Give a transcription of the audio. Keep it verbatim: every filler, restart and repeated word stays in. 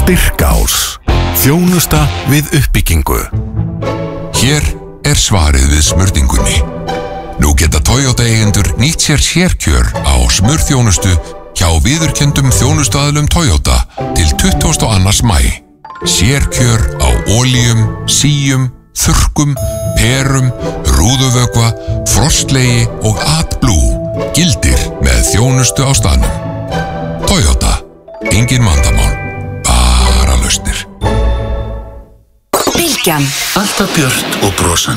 Styrkás. Þjónusta við uppbyggingu. Hér er svarið við smurningunni. Nú geta Toyota eigendur nýtt sér sérkjör á smurþjónustu hjá viðurkenndum þjónustuaðilum Toyota til tuttugasta og annan maí. Sérkjör á olíum, síum, þurrkum, perum, rúðuvökva, frostlegi og AdBlue gildir með þjónustu á staðnum. Toyota, engin vandamál, bara lausnir. Bylgjan. Alltaf björt og brosandi.